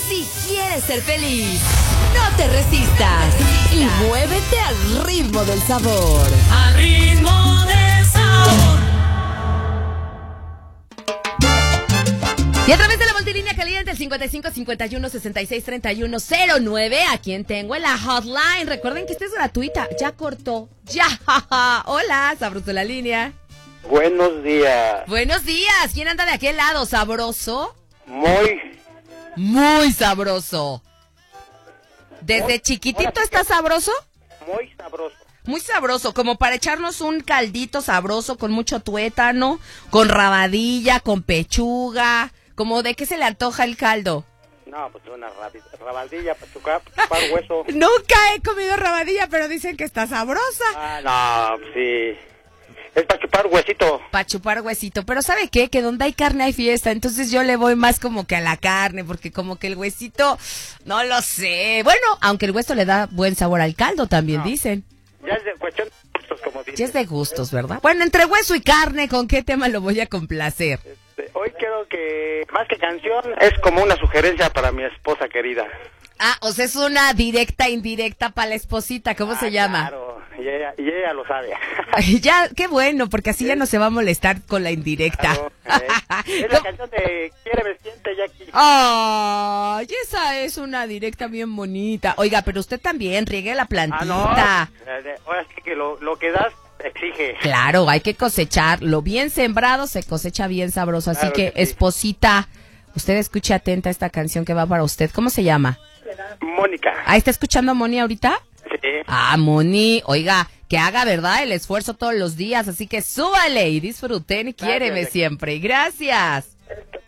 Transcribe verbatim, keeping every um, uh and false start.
Si quieres ser feliz, no te resistas y muévete al ritmo del sabor. Al ritmo del sabor. Y a través de la multilínea caliente, el cincuenta y cinco, cincuenta y uno, sesenta y seis, treinta y uno, cero nueve, a quien tengo en la hotline. Recuerden que esta es gratuita. Ya cortó. Ya. Hola, sabroso la línea. Buenos días. Buenos días. ¿Quién anda de aquel lado? ¿Sabroso? Muy. Muy sabroso. ¿Desde Muy, chiquitito está sabroso? Muy sabroso. Muy sabroso, como para echarnos un caldito sabroso con mucho tuétano, con rabadilla, con pechuga. ¿Como de qué se le antoja el caldo? No, pues una rabadilla para chupar, chupar hueso. Nunca he comido rabadilla, pero dicen que está sabrosa. Ah, no, pues sí. Es para chupar huesito. Para chupar huesito, pero ¿sabe qué? Que donde hay carne hay fiesta, entonces yo le voy más como que a la carne, porque como que el huesito, no lo sé. Bueno, aunque el hueso le da buen sabor al caldo, también No. dicen. Ya es de cuestión de gustos, como dicen. Ya es de gustos, ¿verdad? Bueno, entre hueso y carne, ¿con qué tema lo voy a complacer? Este, hoy creo que, más que canción, es como una sugerencia para mi esposa querida. Ah, o sea, es una directa, indirecta para la esposita, ¿cómo Ah, se llama? Claro, y ella, y ella lo sabe. Ay, ya, qué bueno, porque así ya no se va a molestar con la indirecta. Claro, eh. Es la canción de Quiéreme, siente, Jackie. Ay, esa es una directa bien bonita. Oiga, pero usted también riegue la plantita. Ah, no. Eh, Ahora sí que lo, lo que das exige. Claro, hay que cosechar. Lo bien sembrado se cosecha bien sabroso. Así Claro que, que sí. esposita, usted escuche atenta esta canción que va para usted. ¿Cómo se llama? Mónica. Ah, ¿está escuchando a Moni ahorita? Sí. Ah, Moni, oiga, que haga, ¿verdad? El esfuerzo todos los días. Así que súbale y disfruten y quiéreme Jackie. siempre. Gracias.